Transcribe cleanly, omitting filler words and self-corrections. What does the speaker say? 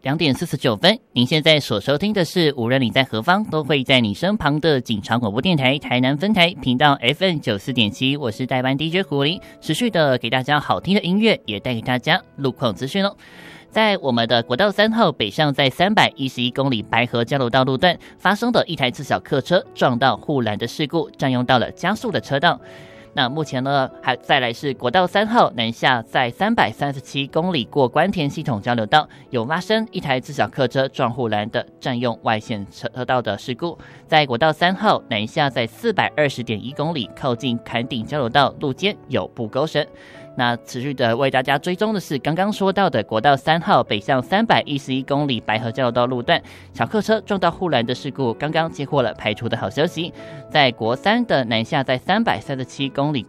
2:49，您现在所收听的是无论你在何方都会在你身旁的警察广播电台台南分台频道 FM94.7，我是代班 DJ 狐狸，持续的给大家好听的音乐，也带给大家路况资讯哦。在我们的国道3号北上在311公里白河交流道路段发生的一台自小客车撞到护栏的事故，占用到了加速的车道。那目前呢，还再来是国道3号南下在337公里过关田系统交流道，有发生一台自小客车撞护栏的占用外线车道的事故。在国道3号南下在420.1公里靠近坎顶交流道路肩有不勾绳。那持续的为大家追踪的是刚刚说到的国道3号北向311公里白河交流道路段小客车撞到护栏的事故，刚刚接获了排除的好消息。在国3的南下在337公里